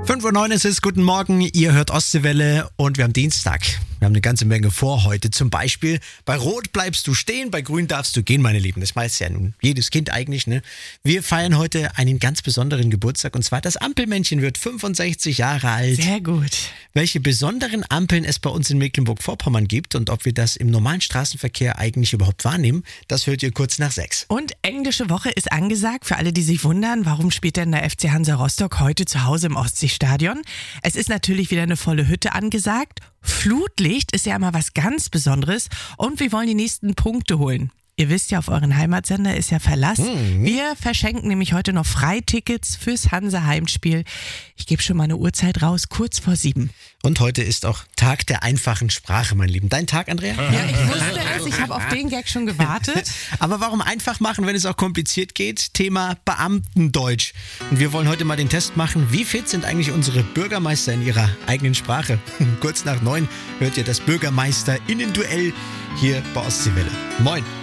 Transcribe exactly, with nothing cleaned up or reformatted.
fünf Uhr neun ist es, guten Morgen, ihr hört Ostseewelle und wir haben Dienstag. Wir haben eine ganze Menge vor heute. Zum Beispiel, bei Rot bleibst du stehen, bei Grün darfst du gehen, meine Lieben. Das weiß ja nun jedes Kind eigentlich, ne? Wir feiern heute einen ganz besonderen Geburtstag und zwar das Ampelmännchen wird fünfundsechzig Jahre alt. Sehr gut. Welche besonderen Ampeln es bei uns in Mecklenburg-Vorpommern gibt und ob wir das im normalen Straßenverkehr eigentlich überhaupt wahrnehmen, das hört ihr kurz nach sechs. Und englische Woche ist angesagt. Für alle, die sich wundern, warum spielt denn der F C Hansa Rostock heute zu Hause im Ostseestadion? Es ist natürlich wieder eine volle Hütte angesagt. Flutlicht ist ja immer was ganz Besonderes und wir wollen die nächsten Punkte holen. Ihr wisst ja, auf euren Heimatsender ist ja Verlass. Mhm. Wir verschenken nämlich heute noch Freitickets fürs Hansa-Heimspiel. Ich gebe schon mal eine Uhrzeit raus, kurz vor sieben. Und heute ist auch Tag der einfachen Sprache, mein Lieben. Dein Tag, Andrea? Ja, ich wusste es. Ich habe auf den Gag schon gewartet. Aber warum einfach machen, wenn es auch kompliziert geht? Thema Beamtendeutsch. Und wir wollen heute mal den Test machen. Wie fit sind eigentlich unsere Bürgermeister in ihrer eigenen Sprache? Kurz nach neun hört ihr das Bürgermeister-Innen-Duell hier bei Ostseewelle. Moin.